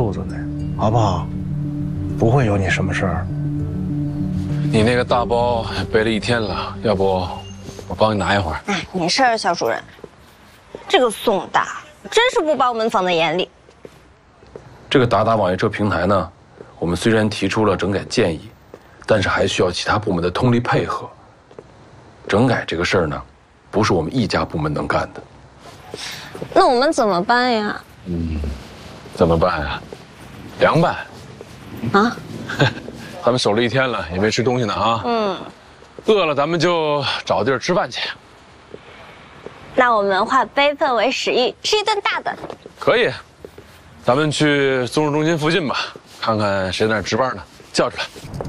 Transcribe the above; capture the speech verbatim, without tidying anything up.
肚子呢，好不好？不会有你什么事儿。 你那个大包背了一天了，要不我帮你拿一会儿？ 哎，没事儿，肖主任。这个宋大真是不把我们放在眼里。 这个达达网约车平台呢，我们虽然提出了整改建议，但是还需要其他部门的通力配合。整改这个事儿呢，不是我们一家部门能干的。 那我们怎么办呀？ 嗯，怎么办呀？凉拌。 啊？ 咱们守了一天了，也没吃东西呢啊。 嗯。 饿了，咱们就找地儿吃饭去。 那我们化悲愤为食欲，吃一顿大的。 可以，咱们去综合中心附近吧，看看谁在那儿值班呢，叫出来。